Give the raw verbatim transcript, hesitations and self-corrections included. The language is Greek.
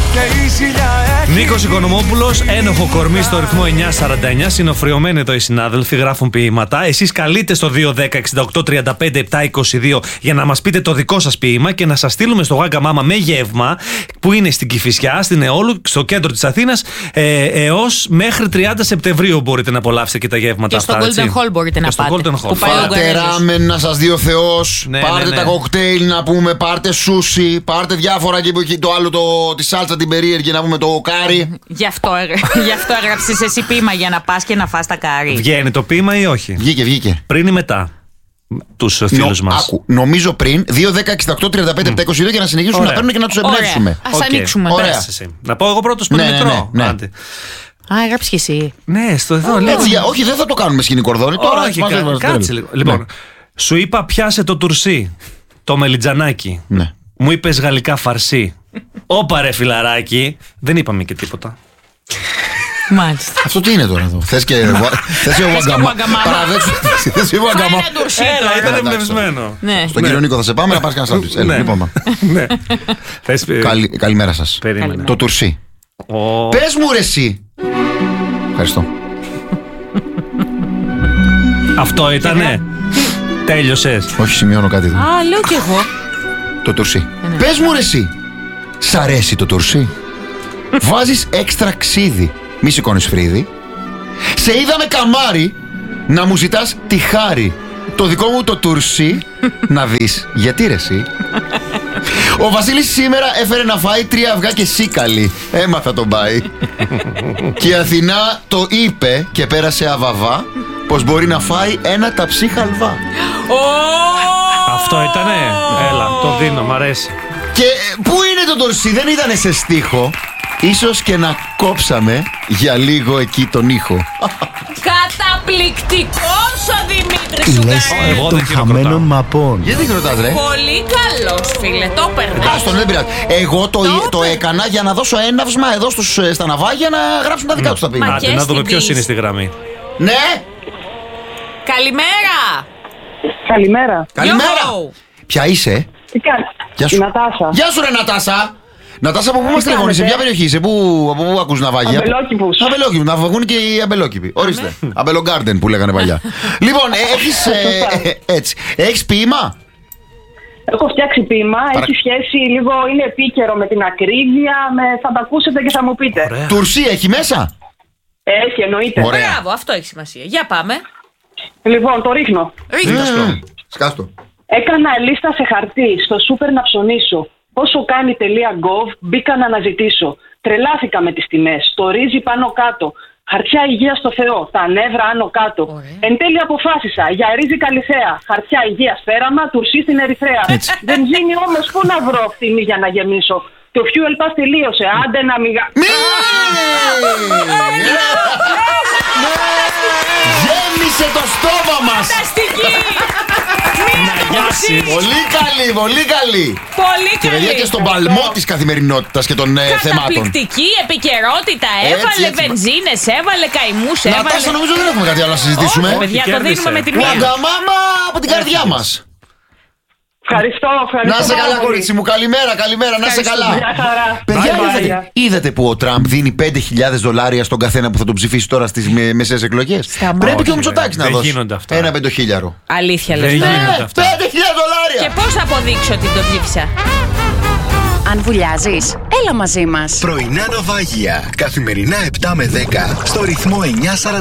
Νίκος Οικονομόπουλος, ένοχο κορμί στο ρυθμό εννιά σαράντα εννιά. Συνοφριωμένοι εδώ οι συνάδελφοι, γράφουν ποίηματα. Εσείς καλείτε στο δύο δέκα εξήντα οκτώ τριάντα πέντε επτά είκοσι δύο για να μας πείτε το δικό σας ποίημα και να σας στείλουμε στο Γάγκα-Μάμα με γεύμα που είναι στην Κηφισιά, στην Εόλου, στο κέντρο της Αθήνας, ε, έως μέχρι τριάντα Σεπτεμβρίου μπορείτε να απολαύσετε και τα γεύματα και αυτά. Και στο Golden Hall μπορείτε να πάτε. Πάρτε ράμεν να σας δει ο Θεός. Ναι, πάρτε ναι, ναι. τα κοκτέιλ να πούμε, πάρτε σούσι, πάρτε διάφορα και το άλλο, το, τη σάλτσα την περίεργη να πούμε, το κάρι. Γι' αυτό, γι' αυτό έγραψες εσύ ποίημα για να πας και να φας τα κάρι. Βγαίνει το ποίημα ή όχι? Βγήκε, βγήκε. Πριν ή μετά τους φίλους Νο, μας? Άκου, νομίζω πριν. δύο δέκα εξήντα οκτώ τριάντα πέντε επτά είκοσι δύο για να συνεχίσουμε να παίρνουν και να τους εμπνεύσουμε. Ας okay. ανοίξουμε. Ωραία. Να πω εγώ πρώτος που είναι ναι, μικρό. Ναι, ναι. Α, έγραψες και εσύ. Ναι, στο εδώ. Oh, έτσι, όχι, δεν θα το κάνουμε σκηνή κορδόνι. Τώρα όχι, κα, κάτσε λίγο. Λοιπόν, ναι. Σου είπα πιάσε το τουρσί, το μελιτζανάκι. Ναι. Μου είπες γαλλικά φαρσί. Όπα ρε φιλαράκι. Δεν είπαμε και τίποτα. Μάλιστα. Αυτό τι είναι τώρα εδώ? Θες και Γουαγκαμάμα. Παραδέξου. Θες και Γουαγκαμάμα. Έλα, ήταν εμπνευσμένο. Στον κύριο Νίκο θα σε πάμε να πας κανένα σάντουιτς. Έλα, λοιπόν. Καλημέρα σας. Το τουρσί. Πες μου ρε εσύ. Ευχαριστώ. Αυτό ήτανε? Τέλειωσες? Όχι, σημειώνω κάτι εδώ. Α, λέω κι εγώ. Το τουρσί. Πες μου ρε εσύ. Σ' αρέσει το τουρσί? Βάζεις έξτρα ξύδι. Μη σηκώνεις φρύδι. Σε είδα με καμάρι να μου ζητάς τη χάρη. Το δικό μου το τουρσί να δεις. Γιατί ρε εσύ? Ο Βασίλης σήμερα έφερε να φάει τρία αυγά και σίκαλη. Έμαθα τον πάει. Και η Αθηνά το είπε και πέρασε αβαβά πως μπορεί να φάει ένα ταψί χαλβά. Αυτό ήτανε? Έλα, το δίνω, μ' αρέσει. Και πού είναι το τουρσί? Δεν ήτανε σε στίχο. Ίσως και να κόψαμε για λίγο εκεί τον ήχο. Καταπληκτικός ο Δημήτρης Σουγκαρέλη. Εγώ των δεν χαμένων μαπών. Γιατί δεν ρωτάς ρε? Πολύ καλός φίλε, το περνάς. Άστον, δεν πειράζει. Εγώ το, το, το έκανα για να δώσω έναυσμα εδώ στους, στα ναυάγια να γράψουν τα δικά τους τα ποίηματα. Άντε να δούμε ποιος είναι στη γραμμή. Ναι. Καλημέρα. Καλημέρα. Καλημέρα. Ποια είσαι? Τι κάνεις? Γεια σου. Η Νατάσα. Γεια σου ρε Νατάσα. Νατάσα, από πού μας τηλεφωνείς? Σε ποια περιοχή είσαι? Πού, από πού ακούς ναυάγια? Αμπελόκηπους. Αμπελόκηπους, να βγουν και οι αμπελόκηποι. Ορίστε. Αμπελογκάρντεν που λέγανε παλιά. Λοιπόν, έχεις, ε, έτσι, έχεις ποίημα? Έχω φτιάξει ποίημα, Παρα... έχει σχέση λίγο, είναι επίκαιρο με την ακρίβεια, με... θα τα ακούσετε και θα μου πείτε. Ωραία. Τουρσί έχει μέσα? Έχει, εννοείται. Ωραία. Μπράβο, αυτό έχει σημασία. Για πάμε. Λοιπόν, το ρίχνω. Ρίχνω. Mm. Σκάστο. Έκανα λίστα σε χαρτί, στο σούπερ να ψωνίσω. Πόσο κάνει .gov, μπήκα να αναζητήσω. Τρελάθηκα με τις τιμές, το ρύζι πάνω κάτω. Χαρτιά υγεία στο Θεό, τα νεύρα άνω κάτω. Ωραία. Εν τέλει αποφάσισα για ρύζι καλυθέα. Χαρτιά υγεία φέραμα, τουρσί στην Ερυθρέα. Δεν γίνει όμως, πού να βρω φτηνή για να γεμίσω. Το fuel pass τελείωσε, άντε να μηγα... Γέμισε το στόμα μας. Φανταστική. Πολύ καλή, πολύ καλή. Πολύ Και παιδιά καλή. και στον παλμό της καθημερινότητας και των ε, θεμάτων. Καταπληκτική επικαιρότητα. Έτσι, Έβαλε έτσι. βενζίνες, έβαλε καημούς, έβαλε. Νατάσα, νομίζω δεν έχουμε κάτι άλλο να συζητήσουμε. Όχι, παιδιά, το κέρδισε. δίνουμε με τη μία. Γουαγκαμάμα από την καρδιά μας. Ευχαριστώ, ευχαριστώ. Να σε πάρα καλά, πολύ. κορίτσι μου. Καλημέρα, καλημέρα. Να σε καλά. Γεια χαρά. Παιδιά, Bye bye. είδατε, είδατε που ο Τραμπ δίνει πέντε χιλιάδες δολάρια στον καθένα που θα τον ψηφίσει τώρα στις με, μεσαίες εκλογές? Σταμάτα. Πρέπει και ο Όχι, Μητσοτάκης να δεν δώσει γίνονται αυτά. ένα πεντοχίλιαρο. Αλήθεια Δεν λες. γίνεται. Ναι. Γίνονται αυτά. πέντε χιλιάδες δολάρια! Και πώς θα αποδείξω ότι τον ψήφισα? Αν βουλιάζεις, έλα μαζί μας. Πρωινά ναυάγια. Καθημερινά επτά με δέκα στο ρυθμό εννιά σαράντα.